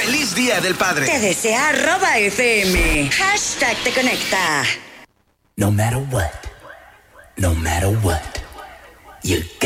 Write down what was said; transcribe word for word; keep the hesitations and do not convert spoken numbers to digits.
¡Feliz Día del Padre! Te desea arroba F M. Hashtag te conecta. No matter what, no matter what, you got